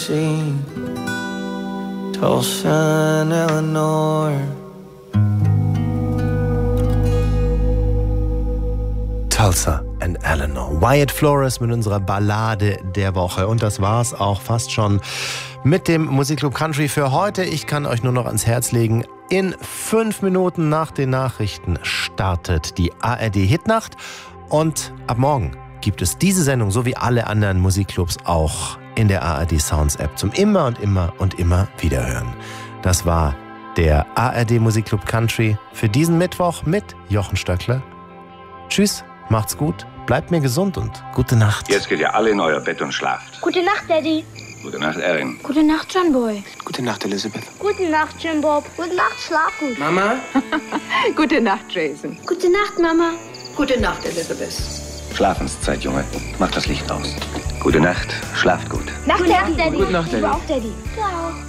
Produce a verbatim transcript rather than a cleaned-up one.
Tulsa and Eleanor. Tulsa and Eleanor. Wyatt Flores mit unserer Ballade der Woche. Und das war's auch fast schon mit dem Musikclub Country für heute. Ich kann euch nur noch ans Herz legen, in fünf Minuten nach den Nachrichten startet die A R D Hitnacht. Und ab morgen gibt es diese Sendung, so wie alle anderen Musikclubs auch, in der A R D Sounds App zum immer und immer und immer wiederhören. Das war der A R D Musikclub Country für diesen Mittwoch mit Jochen Stöckler. Tschüss, macht's gut, bleibt mir gesund und gute Nacht. Jetzt geht ihr alle in euer Bett und schlaft. Gute Nacht, Daddy. Gute Nacht, Erin. Gute Nacht, John Boy. Gute Nacht, Elizabeth. Gute Nacht, Jim Bob. Gute Nacht, schlaf gut. Mama? Gute Nacht, Jason. Gute Nacht, Mama. Gute Nacht, Elizabeth. Schlafenszeit, Junge. Macht das Licht aus. Gute Nacht, schlaft gut. Nacht, Daddy. Gute Nacht, Daddy. Du auch, Daddy. Du auch.